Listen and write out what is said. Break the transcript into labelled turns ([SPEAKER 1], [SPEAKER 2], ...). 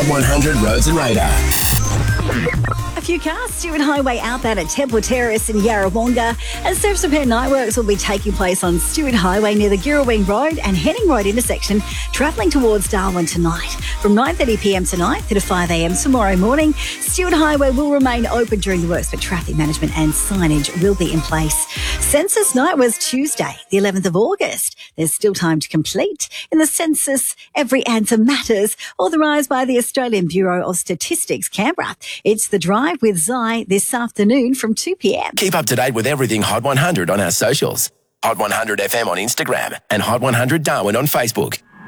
[SPEAKER 1] Hot 100 Roads and Radar.
[SPEAKER 2] A few cars, Stewart Highway outbound at Temple Terrace in Yarrawonga, and surface repair night works will be taking place on Stewart Highway near the Girraween Road and Henning Road intersection, travelling towards Darwin tonight. From 9:30pm tonight to 5am tomorrow morning, Stewart Highway will remain open during the works, but traffic management and signage will be in place. Census night was Tuesday, the 11th of August. There's still time to complete. In the census, every answer matters, authorised by the Australian Bureau of Statistics, Canberra. It's The Drive with Zai this afternoon from 2pm.
[SPEAKER 1] Keep up to date with everything Hot 100 on our socials. Hot 100 FM on Instagram and Hot 100 Darwin on Facebook.